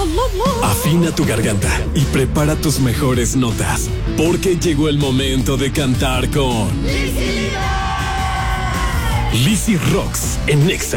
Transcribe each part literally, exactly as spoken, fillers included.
Afina tu garganta y prepara tus mejores notas, porque llegó el momento de cantar con Lizzy Rocks en Nexa.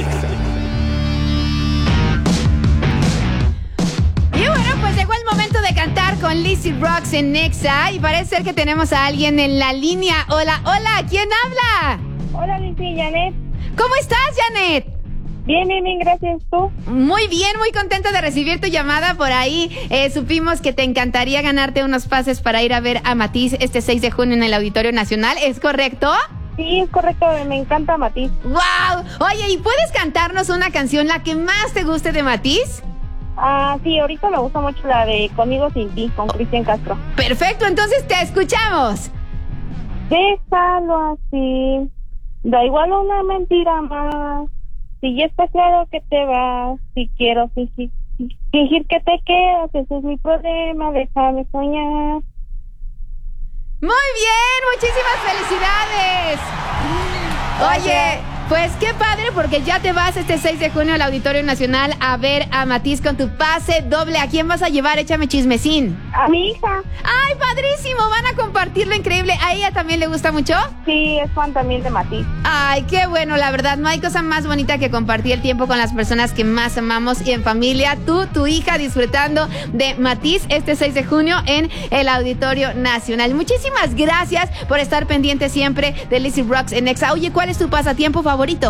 Y bueno, pues llegó el momento de cantar con Lizzy Rocks en Nexa y parece ser que tenemos a alguien en la línea. Hola, hola, ¿quién habla? Hola, Lizzy, Janet. ¿Cómo estás, Janet? Bien, bien, bien, gracias. ¿Tú? Muy bien, muy contenta de recibir tu llamada por ahí. Eh, supimos que te encantaría ganarte unos pases para ir a ver a Matiz este seis de junio en el Auditorio Nacional, ¿es correcto? Sí, es correcto, me encanta Matiz. ¡Wow! Oye, ¿y puedes cantarnos una canción, la que más te guste de Matiz? Ah, sí, ahorita me gusta mucho la de Conmigo Sin Ti, con Cristian Castro. Perfecto, entonces te escuchamos. Déjalo así, da igual una mentira más. Si ya está claro que te vas, si quiero fingir, fingir que te quedas, ese es mi problema, déjame soñar. Muy bien, muchísimas felicidades. Oye, pues qué padre, porque ya te vas este seis de junio al Auditorio Nacional a ver a Matiz con tu pase doble. ¿A quién vas a llevar? Échame chismecín. A mi hija. ¡Ay, padrísimo! Van a compartirlo increíble. ¿A ella también le gusta mucho? Sí, es fan también de Matiz. Ay, qué bueno, la verdad. No hay cosa más bonita que compartir el tiempo con las personas que más amamos y en familia. Tú, tu hija, disfrutando de Matiz este seis de junio en el Auditorio Nacional. Muchísimas gracias por estar pendiente siempre de Lizzy Rocks en Nexa. Oye, ¿cuál es tu pasatiempo favorito?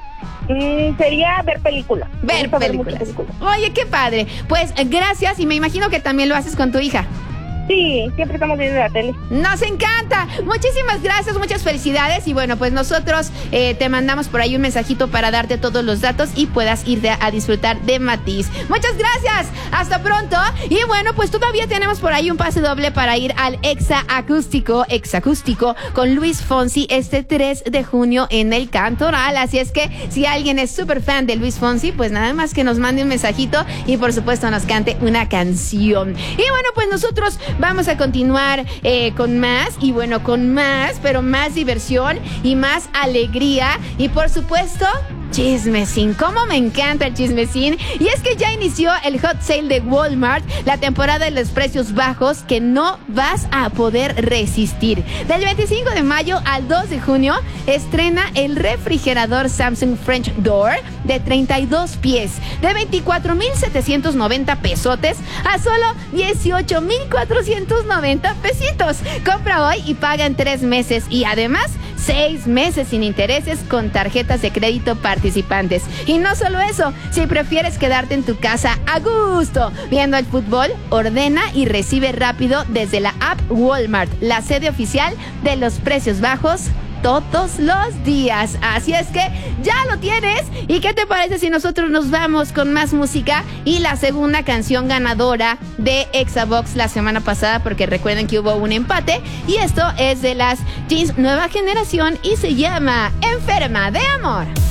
Mm, sería ver películas. Ver películas. películas. Oye, qué padre. Pues gracias y me imagino que también lo haces con tu hija. Sí, siempre estamos viendo la tele. ¡Nos encanta! Muchísimas gracias, muchas felicidades. Y bueno, pues nosotros eh, te mandamos por ahí un mensajito para darte todos los datos y puedas irte a, a disfrutar de Matiz. Muchas gracias, hasta pronto. Y bueno, pues todavía tenemos por ahí un pase doble para ir al Exa Acústico, Exa Acústico con Luis Fonsi este tres de junio en el Cantoral. Así es que si alguien es súper fan de Luis Fonsi, pues nada más que nos mande un mensajito y por supuesto nos cante una canción. Y bueno, pues nosotros vamos a continuar eh, con más y bueno, con más, pero más diversión y más alegría y por supuesto chismecín. Cómo me encanta el chismecín. Y es que ya inició el hot sale de Walmart, la temporada de los precios bajos que no vas a poder resistir. Del veinticinco de mayo al dos de junio estrena el refrigerador Samsung French Door de treinta y dos pies de veinticuatro mil setecientos noventa pesotes a solo dieciocho mil cuatrocientos noventa pesitos. Compra hoy y paga en tres meses y además seis meses sin intereses con tarjetas de crédito participantes. Y no solo eso, si prefieres quedarte en tu casa a gusto viendo el fútbol, ordena y recibe rápido desde la app Walmart, la sede oficial de los precios bajos todos los días. Así es que ya lo tienes. ¿Y qué te parece si nosotros nos vamos con más música y la segunda canción ganadora de Exabox la semana pasada? Porque recuerden que hubo un empate y esto es de las Jeans Nueva Generación y se llama Enferma de Amor.